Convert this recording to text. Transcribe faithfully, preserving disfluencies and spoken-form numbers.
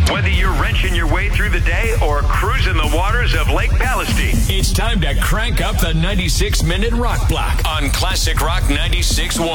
Whether you're wrenching your way through the day or cruising the waters of Lake Palestine, it's time to crank up the ninety-six minute rock block on Classic Rock ninety-six point one.